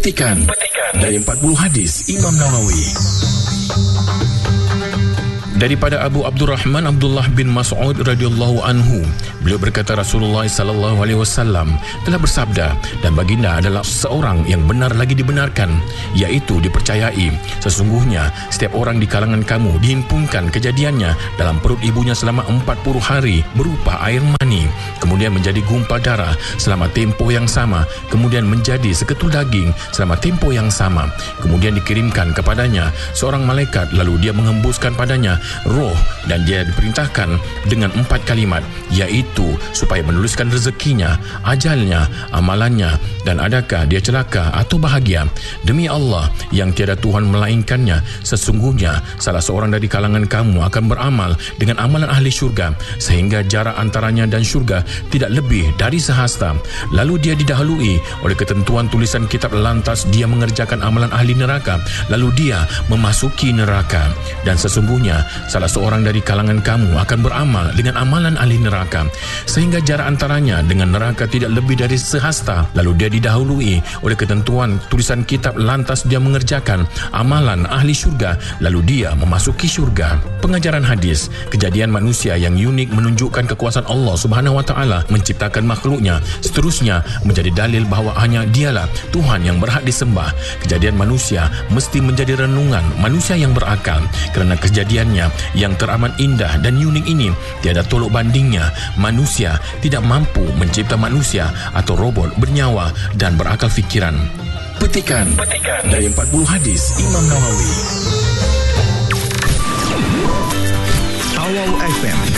Petikan dari 40 hadis Imam Nawawi. Daripada Abu Abdurrahman Abdullah bin Mas'ud radhiyallahu anhu, beliau berkata Rasulullah sallallahu alaihi wasallam telah bersabda, dan baginda adalah seorang yang benar lagi dibenarkan, iaitu dipercayai. Sesungguhnya setiap orang di kalangan kamu dihimpunkan kejadiannya dalam perut ibunya selama 40 hari berupa air mani, kemudian menjadi gumpal darah selama tempoh yang sama, kemudian menjadi seketul daging selama tempoh yang sama, kemudian dikirimkan kepadanya seorang malaikat, lalu dia mengembuskan padanya roh, dan dia diperintahkan dengan 4 kalimat, iaitu supaya menuliskan rezekinya, ajalnya, amalannya, dan adakah dia celaka atau bahagia. Demi Allah yang tiada Tuhan melainkannya, sesungguhnya salah seorang dari kalangan kamu akan beramal dengan amalan ahli syurga, sehingga jarak antaranya dan syurga tidak lebih dari sehasta. Lalu dia didahului oleh ketentuan tulisan kitab, lantas dia mengerjakan amalan ahli neraka, lalu dia memasuki neraka. Dan sesungguhnya salah seorang dari kalangan kamu akan beramal dengan amalan ahli neraka, sehingga jarak antaranya dengan neraka tidak lebih dari sehasta. Lalu dia didahului oleh ketentuan tulisan kitab, lantas dia mengerjakan amalan ahli syurga, lalu dia memasuki syurga. Pengajaran hadis, kejadian manusia yang unik menunjukkan kekuasaan Allah Subhanahu wa taala menciptakan makhluknya, seterusnya menjadi dalil bahawa hanya dialah Tuhan yang berhak disembah. Kejadian manusia mesti menjadi renungan manusia yang berakal, kerana kejadiannya yang teramat indah dan unik ini tiada tolok bandingnya. Manusia tidak mampu mencipta manusia atau robot bernyawa dan berakal fikiran. Petikan dari 40 hadis Imam Nawawi. Awal FM